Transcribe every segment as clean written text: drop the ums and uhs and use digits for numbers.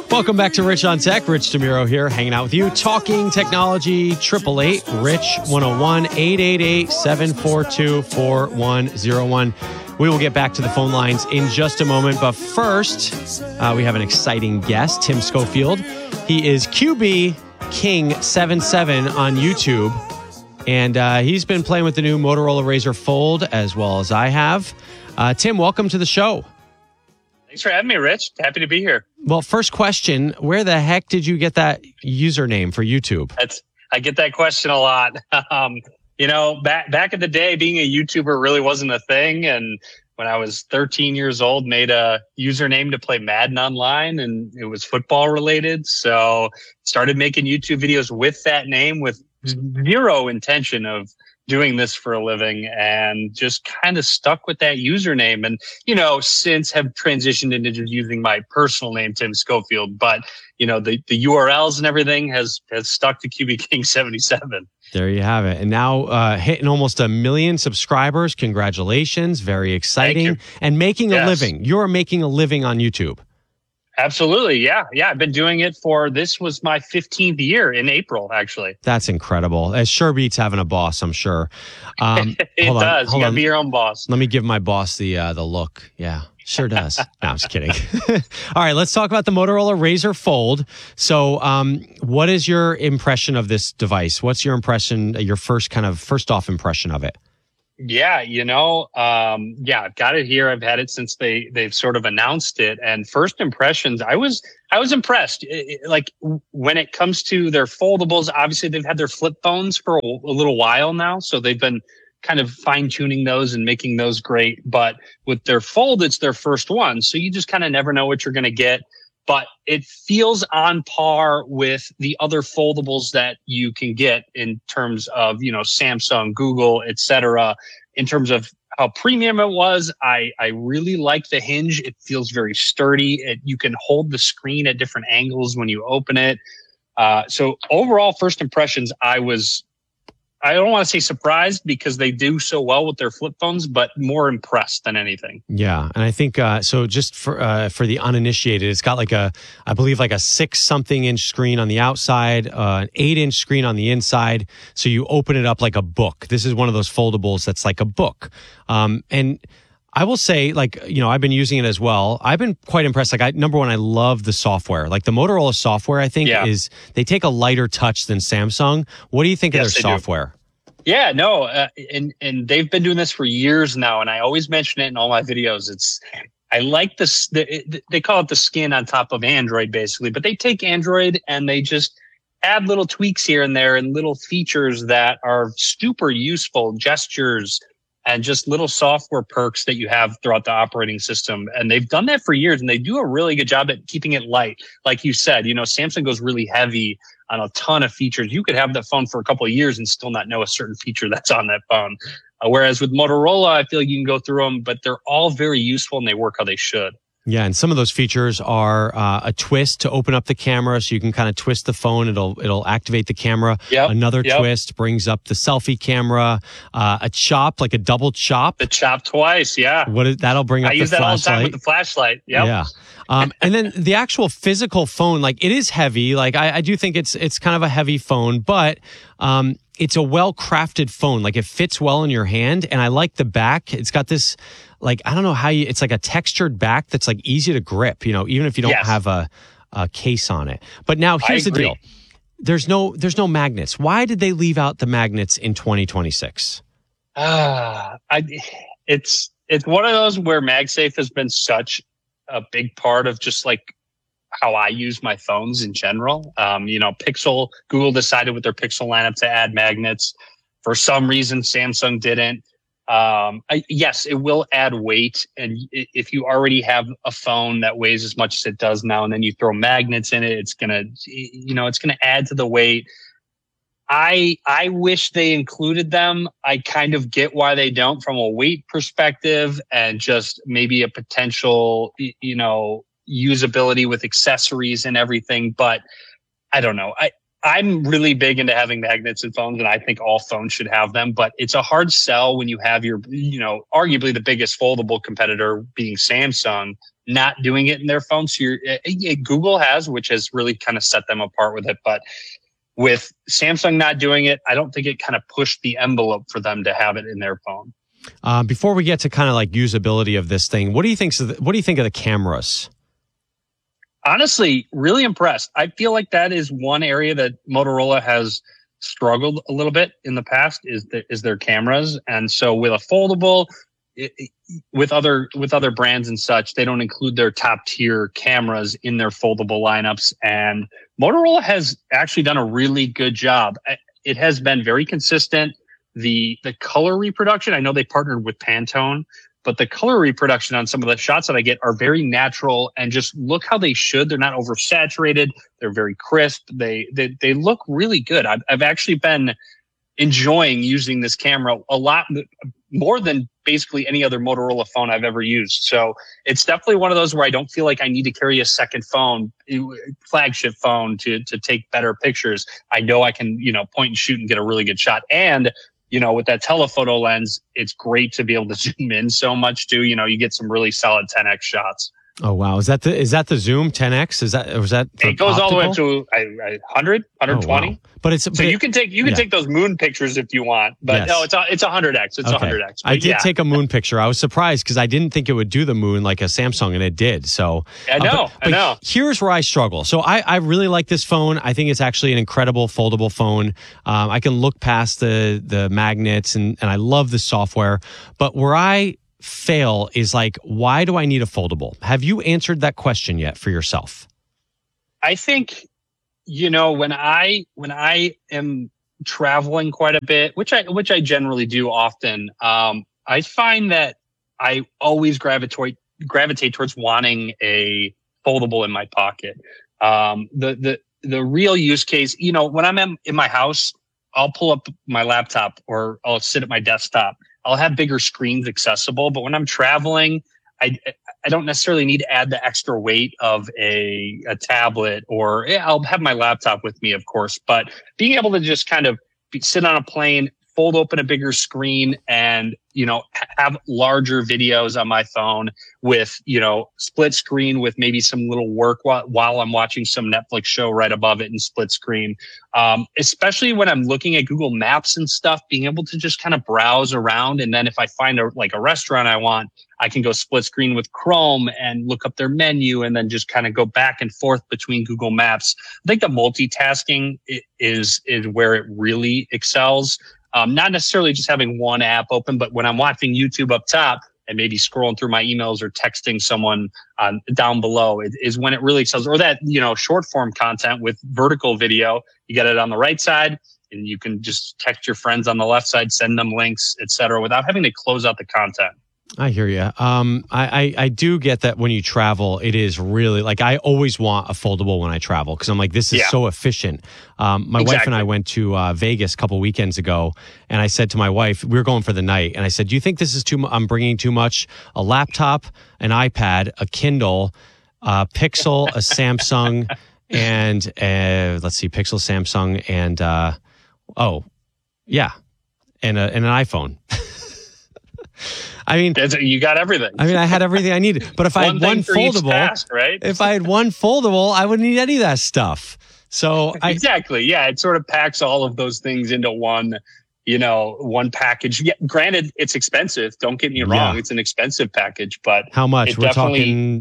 Welcome back to Rich on Tech. Rich DeMuro here, hanging out with you, talking technology. 888-RICH-101, 888-742-4101. We will get back to the phone lines in just a moment, but first, we have an exciting guest, Tim Schofield. He is QB King 77 on YouTube, and he's been playing with the new Motorola Razr Fold as well as I have. Tim, welcome to the show. Thanks for having me, Rich. Happy to be here. Well, first question, where the heck did you get that username for YouTube? I get that question a lot. Back in the day, being a YouTuber really wasn't a thing. And when I was 13 years old, made a username to play Madden online, and it was football related. So started making YouTube videos with that name with zero intention of doing this for a living, and just kind of stuck with that username. And, since have transitioned into just using my personal name, Tim Schofield. But, the URLs and everything has stuck to QB King 77. There you have it. And now hitting almost 1 million subscribers. Congratulations. Very exciting. And making a living. You're making a living on YouTube. Absolutely. Yeah. I've been doing it this was my 15th year in April, actually. That's incredible. It sure beats having a boss, I'm sure. It does. You got to be your own boss. Let me give my boss the look. Yeah, sure does. No, I'm just kidding. All right, let's talk about the Motorola Razr Fold. So what is your impression of this device? What's your impression, your first off impression of it? Yeah, I've got it here. I've had it since they've sort of announced it. And first impressions, I was impressed. When it comes to their foldables, obviously they've had their flip phones for a little while now. So they've been kind of fine tuning those and making those great. But with their fold, it's their first one. So you just kind of never know what you're going to get. But it feels on par with the other foldables that you can get in terms of, Samsung, Google, etc. In terms of how premium it was, I really like the hinge. It feels very sturdy. You can hold the screen at different angles when you open it. So overall, first impressions, I don't want to say surprised because they do so well with their flip phones, but more impressed than anything. Yeah. And I think, so just for the uninitiated, it's got I believe a 6-something inch screen on the outside, an 8-inch screen on the inside. So you open it up like a book. This is one of those foldables that's like a book. And I will say, I've been using it as well. I've been quite impressed. Number one, I love the software. The Motorola software, I think, they take a lighter touch than Samsung. What do you think of their software? Yeah, no, and they've been doing this for years now, and I always mention it in all my videos. I like this. They call it the skin on top of Android, basically, but they take Android and they just add little tweaks here and there and little features that are super useful, gestures, and just little software perks that you have throughout the operating system. And they've done that for years, and they do a really good job at keeping it light. Like you said, Samsung goes really heavy on a ton of features. You could have that phone for a couple of years and still not know a certain feature that's on that phone. Whereas with Motorola, I feel like you can go through them, but they're all very useful and they work how they should. Yeah, and some of those features are a twist to open up the camera, so you can kind of twist the phone. It'll activate the camera. Yep, Another twist brings up the selfie camera. A chop, like a double chop. The chop twice, yeah. That'll bring up the flashlight. I use that all the time with the flashlight. Yep. Yeah. And then the actual physical phone, it is heavy. I do think it's kind of a heavy phone, but it's a well-crafted phone. It fits well in your hand, and I like the back. It's got this, I don't know how it's like a textured back that's easy to grip, even if you don't have a case on it. But now here's the deal. There's no magnets. Why did they leave out the magnets in 2026? It's one of those where MagSafe has been such a big part of just how I use my phones in general. Google decided with their Pixel lineup to add magnets. For some reason, Samsung didn't. Yes, it will add weight. And if you already have a phone that weighs as much as it does now, and then you throw magnets in it, it's going to add to the weight. I wish they included them. I kind of get why they don't from a weight perspective and just maybe a potential, usability with accessories and everything. But I don't know. I'm really big into having magnets in phones, and I think all phones should have them. But it's a hard sell when you have your, arguably the biggest foldable competitor being Samsung, not doing it in their phone. So Google has, which has really kind of set them apart with it. But with Samsung not doing it, I don't think it kind of pushed the envelope for them to have it in their phone. Before we get to kind of like usability of this thing, what do you think of the cameras? Honestly, really impressed. I feel like that is one area that Motorola has struggled a little bit in the past is their cameras. And so with a foldable, with other brands and such, they don't include their top tier cameras in their foldable lineups. And Motorola has actually done a really good job. It has been very consistent. The color reproduction, I know they partnered with Pantone, but the color reproduction on some of the shots that I get are very natural and just look how they should. They're not oversaturated. They're very crisp. They look really good. I've actually been enjoying using this camera a lot more than basically any other Motorola phone I've ever used. So it's definitely one of those where I don't feel like I need to carry a second phone, flagship phone to take better pictures. I know I can, point and shoot and get a really good shot. And with that telephoto lens, it's great to be able to zoom in so much too. You get some really solid 10x shots. Oh wow! Is that the zoom 10x? Is that it goes optical? All the way up to 100, 120. Oh, wow. But you can take those moon pictures if you want, but yes. No, it's 100x. It's 100x. I did take a moon picture. I was surprised because I didn't think it would do the moon like a Samsung, and it did. So I know. Here's where I struggle. So I really like this phone. I think it's actually an incredible foldable phone. I can look past the magnets, and I love the software. But where I fail is like, why do I need a foldable? Have you answered that question yet for yourself? I think, when I am traveling quite a bit, which I generally do often, I find that I always gravitate towards wanting a foldable in my pocket. The real use case, when I'm in my house, I'll pull up my laptop or I'll sit at my desktop. I'll have bigger screens accessible, but when I'm traveling, I don't necessarily need to add the extra weight of a tablet, or I'll have my laptop with me, of course, but being able to just kind of sit on a plane, fold open a bigger screen and, have larger videos on my phone with, split screen with maybe some little work while I'm watching some Netflix show right above it in split screen. Especially when I'm looking at Google Maps and stuff, being able to just kind of browse around. And then if I find a restaurant I want, I can go split screen with Chrome and look up their menu and then just kind of go back and forth between Google Maps. I think the multitasking is where it really excels. Not necessarily just having one app open, but when I'm watching YouTube up top and maybe scrolling through my emails or texting someone down below, it is when it really excels. Or that, short form content with vertical video, you get it on the right side and you can just text your friends on the left side, send them links, etc., without having to close out the content. I hear you. I do get that when you travel, it is really like I always want a foldable when I travel because I'm like, this is so efficient. My wife and I went to Vegas a couple weekends ago, and I said to my wife, we were going for the night, and I said, do you think this is I'm bringing too much? A laptop, an iPad, a Kindle, a Pixel, a Samsung, and Pixel, Samsung, and and an iPhone. I mean, you got everything. I had everything I needed. But if I had one foldable, task, right? If I had one foldable, I wouldn't need any of that stuff. So exactly, yeah, it sort of packs all of those things into one package. Yeah, granted, it's expensive. Don't get me wrong; it's an expensive package. But how much? We're talking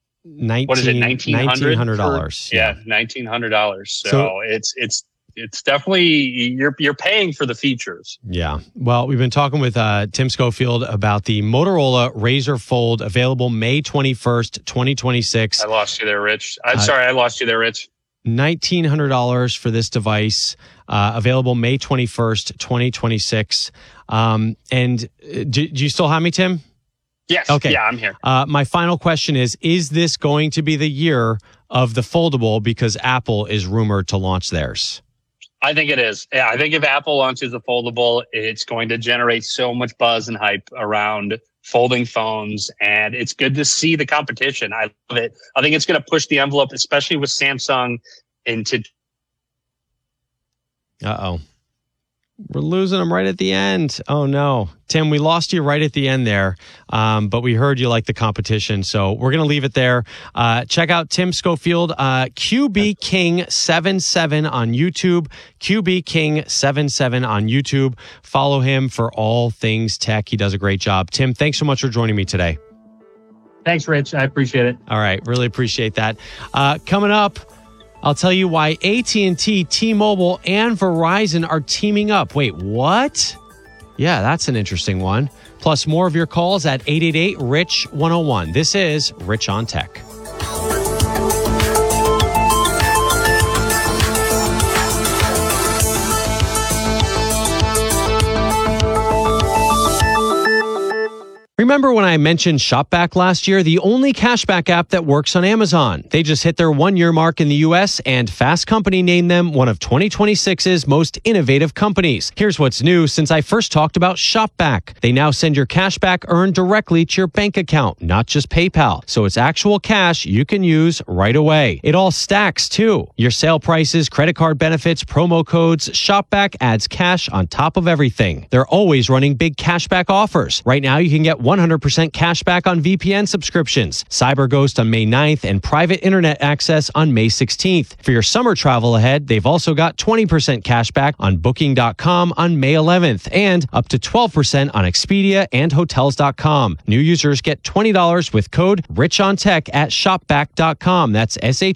$1,900. Yeah, $1,900. So it's definitely you're paying for the features. Yeah. Well, we've been talking with Tim Schofield about the Motorola Razr Fold, available May 21st, 2026. I lost you there, Rich. I'm sorry, I lost you there, Rich. $1,900 for this device, available May 21st, 2026. And do you still have me, Tim? Yes. Okay. Yeah, I'm here. My final question is this going to be the year of the foldable because Apple is rumored to launch theirs? I think it is. Yeah, I think if Apple launches a foldable, it's going to generate so much buzz and hype around folding phones, and it's good to see the competition. I love it. I think it's going to push the envelope, especially with Samsung into. We're losing them right at the end. Oh, no. Tim, we lost you right at the end there, but we heard you like the competition, so we're going to leave it there. Check out Tim Schofield, QB King 77 on YouTube, QB King 77 on YouTube. Follow him for all things tech. He does a great job. Tim, thanks so much for joining me today. Thanks, Rich. I appreciate it. All right. Really appreciate that. Coming up, I'll tell you why AT&T, T-Mobile, and Verizon are teaming up. Wait, what? Yeah, that's an interesting one. Plus more of your calls at 888-RICH-101. This is Rich on Tech. Remember when I mentioned ShopBack last year, the only cashback app that works on Amazon? They just hit their 1-year mark in the U.S., and Fast Company named them one of 2026's most innovative companies. Here's what's new since I first talked about ShopBack. They now send your cashback earned directly to your bank account, not just PayPal. So it's actual cash you can use right away. It all stacks, too. Your sale prices, credit card benefits, promo codes, ShopBack adds cash on top of everything. They're always running big cashback offers. Right now, you can get 100% cash back on VPN subscriptions, CyberGhost on May 9th, and private internet access on May 16th. For your summer travel ahead, they've also got 20% cash back on Booking.com on May 11th, and up to 12% on Expedia and Hotels.com. New users get $20 with code RICHONTech at shopback.com. That's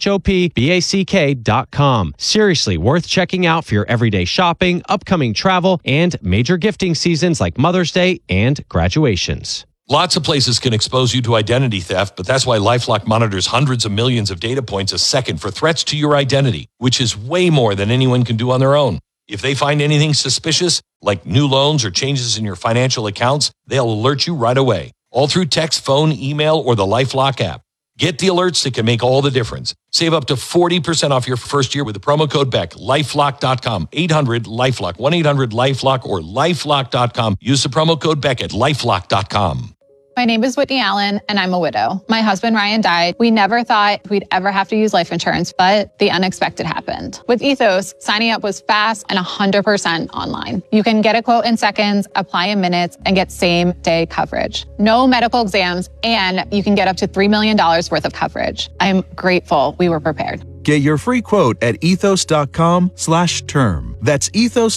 SHOPBACK.com. Seriously, worth checking out for your everyday shopping, upcoming travel, and major gifting seasons like Mother's Day and graduations. Lots of places can expose you to identity theft, but that's why LifeLock monitors hundreds of millions of data points a second for threats to your identity, which is way more than anyone can do on their own. If they find anything suspicious, like new loans or changes in your financial accounts, they'll alert you right away, all through text, phone, email, or the LifeLock app. Get the alerts that can make all the difference. Save up to 40% off your first year with the promo code BECK. LifeLock.com, 800-LifeLock, 1-800-LifeLock, or LifeLock.com. Use the promo code BECK at LifeLock.com. My name is Whitney Allen, and I'm a widow. My husband, Ryan, died. We never thought we'd ever have to use life insurance, but the unexpected happened. With Ethos, signing up was fast and 100% online. You can get a quote in seconds, apply in minutes, and get same-day coverage. No medical exams, and you can get up to $3 million worth of coverage. I'm grateful we were prepared. Get your free quote at ethos.com/term. That's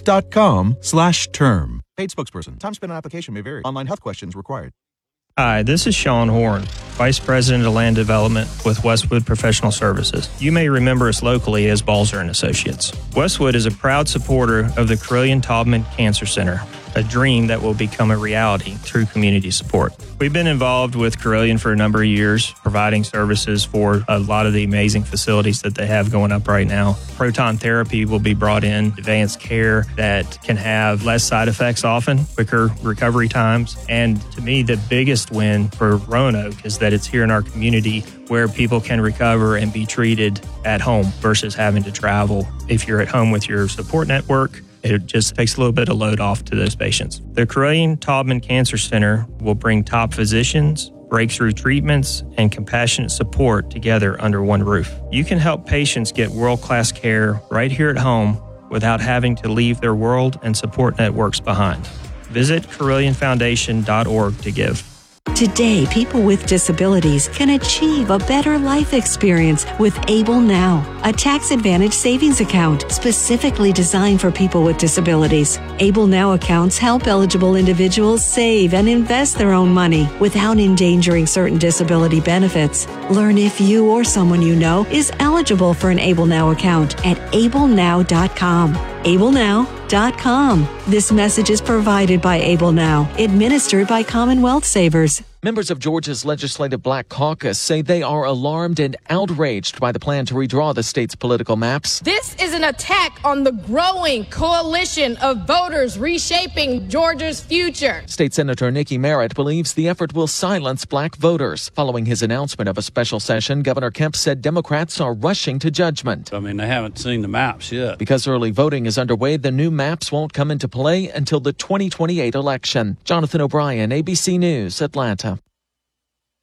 ethos.com/term. Paid spokesperson. Time spent on application may vary. Online health questions required. Hi, this is Sean Horn, Vice President of Land Development with Westwood Professional Services. You may remember us locally as Balzer & Associates. Westwood is a proud supporter of the Carilion-Taubman Cancer Center, a dream that will become a reality through community support. We've been involved with Carilion for a number of years, providing services for a lot of the amazing facilities that they have going up right now. Proton therapy will be brought in, advanced care that can have less side effects often, quicker recovery times. And to me, the biggest win for Roanoke is that it's here in our community where people can recover and be treated at home versus having to travel. If you're at home with your support network, it just takes a little bit of load off to those patients. The Carilion-Taubman Cancer Center will bring top physicians, breakthrough treatments, and compassionate support together under one roof. You can help patients get world-class care right here at home without having to leave their world and support networks behind. Visit CarillionFoundation.org to give. Today, people with disabilities can achieve a better life experience with Able Now, a tax-advantaged savings account specifically designed for people with disabilities. Able Now accounts help eligible individuals save and invest their own money without endangering certain disability benefits. Learn if you or someone you know is eligible for an Able Now account at ablenow.com. ablenow.com. This message is provided by Able Now, administered by Commonwealth Savers. Members of Georgia's Legislative Black Caucus say they are alarmed and outraged by the plan to redraw the state's political maps. This is an attack on the growing coalition of voters reshaping Georgia's future. State Senator Nikki Merritt believes the effort will silence black voters. Following his announcement of a special session, Governor Kemp said Democrats are rushing to judgment. I mean, they haven't seen the maps yet. Because early voting is underway, the new maps won't come into play until the 2028 election. Jonathan O'Brien, ABC News, Atlanta.